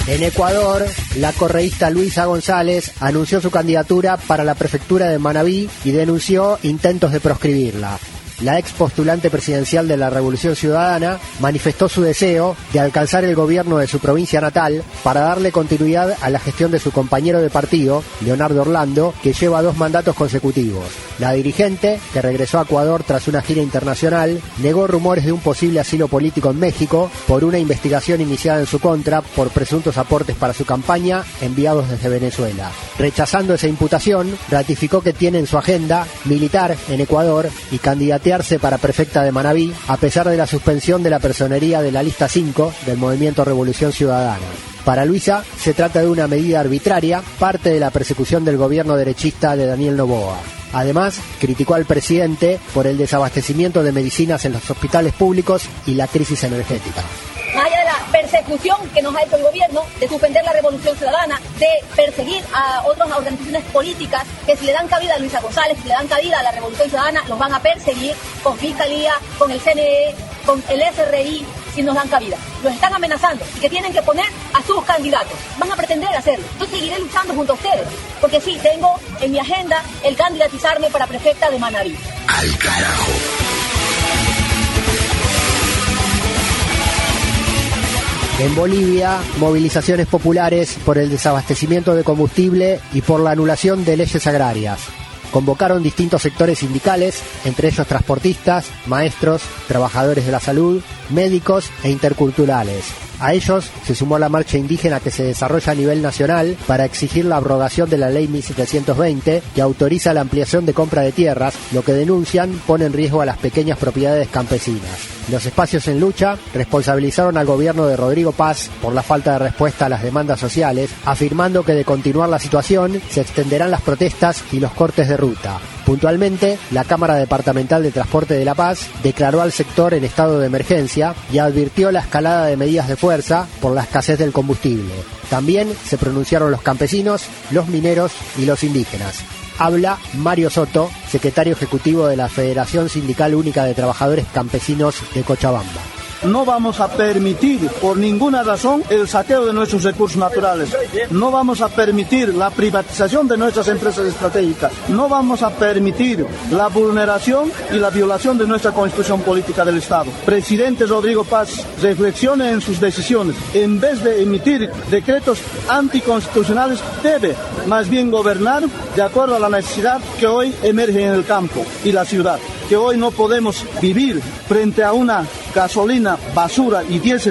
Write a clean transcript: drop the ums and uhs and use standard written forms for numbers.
En Ecuador, la correísta Luisa González anunció su candidatura para la prefectura de Manabí y denunció intentos de proscribirla. La ex postulante presidencial de la Revolución Ciudadana manifestó su deseo de alcanzar el gobierno de su provincia natal para darle continuidad a la gestión de su compañero de partido, Leonardo Orlando, que lleva 2 mandatos consecutivos. La dirigente, que regresó a Ecuador tras una gira internacional, negó rumores de un posible asilo político en México por una investigación iniciada en su contra por presuntos aportes para su campaña enviados desde Venezuela. Rechazando esa imputación, ratificó que tiene en su agenda militar en Ecuador y candidatearse para prefecta de Manabí, a pesar de la suspensión de la personería de la lista 5 del Movimiento Revolución Ciudadana. Para Luisa, se trata de una medida arbitraria, parte de la persecución del gobierno derechista de Daniel Noboa. Además, criticó al presidente por el desabastecimiento de medicinas en los hospitales públicos y la crisis energética. Más allá de la persecución que nos ha hecho el gobierno de suspender la Revolución Ciudadana, de perseguir a otras organizaciones políticas que si le dan cabida a Luisa González, si le dan cabida a la Revolución Ciudadana, los van a perseguir con Fiscalía, con el CNE, con el SRI, si nos dan cabida. Los están amenazando y que tienen que poner a sus candidatos. Van a pretender hacerlo. Yo seguiré luchando junto a ustedes, porque sí, tengo en mi agenda el candidatizarme para prefecta de Manabí. ¡Al carajo! En Bolivia, movilizaciones populares por el desabastecimiento de combustible y por la anulación de leyes agrarias. Convocaron distintos sectores sindicales, entre ellos transportistas, maestros, trabajadores de la salud, médicos e interculturales. A ellos se sumó la marcha indígena que se desarrolla a nivel nacional para exigir la abrogación de la Ley 1720, que autoriza la ampliación de compra de tierras, lo que denuncian pone en riesgo a las pequeñas propiedades campesinas. Los espacios en lucha responsabilizaron al gobierno de Rodrigo Paz por la falta de respuesta a las demandas sociales, afirmando que de continuar la situación se extenderán las protestas y los cortes de ruta. Puntualmente, la Cámara Departamental de Transporte de La Paz declaró al sector en estado de emergencia y advirtió la escalada de medidas de fuerza por la escasez del combustible. También se pronunciaron los campesinos, los mineros y los indígenas. Habla Mario Soto, secretario ejecutivo de la Federación Sindical Única de Trabajadores Campesinos de Cochabamba. No vamos a permitir por ninguna razón el saqueo de nuestros recursos naturales. No vamos a permitir la privatización de nuestras empresas estratégicas. No vamos a permitir la vulneración y la violación de nuestra Constitución Política del Estado. Presidente Rodrigo Paz, reflexione en sus decisiones. En vez de emitir decretos anticonstitucionales, debe más bien gobernar de acuerdo a la necesidad que hoy emerge en el campo y la ciudad. Que hoy no podemos vivir frente a una gasolina, basura y diésel